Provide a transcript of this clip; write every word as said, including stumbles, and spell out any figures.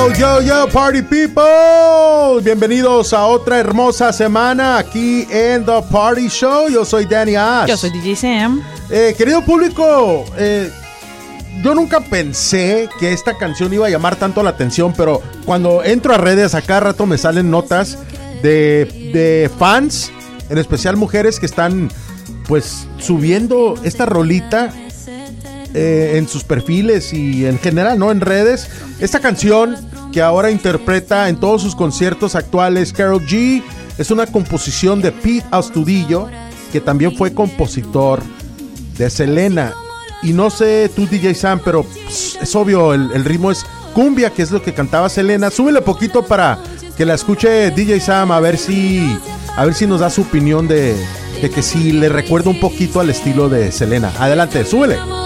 Yo, yo, party people, bienvenidos a otra hermosa semana aquí en The Party Show. Yo soy Danny Ash. Yo soy D J Sam. eh, Querido público, eh, yo nunca pensé que esta canción iba a llamar tanto la atención, pero cuando entro a redes a cada rato me salen notas de, de fans, en especial mujeres que están pues subiendo esta rolita eh, en sus perfiles y en general, ¿no? En redes. Esta canción que ahora interpreta en todos sus conciertos actuales Karol G es una composición de Pete Astudillo, que también fue compositor de Selena. Y no sé tú, D J Sam, pero pues, es obvio, el, el ritmo es cumbia, que es lo que cantaba Selena. Súbele poquito para que la escuche D J Sam, a ver si, a ver si nos da su opinión de, de que si le recuerda un poquito al estilo de Selena. Adelante, súbele.